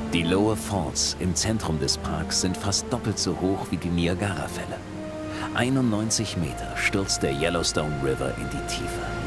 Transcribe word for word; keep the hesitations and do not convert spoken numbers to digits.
Die Lower Falls im Zentrum des Parks sind fast doppelt so hoch wie die Niagarafälle. einundneunzig Meter stürzt der Yellowstone River in die Tiefe.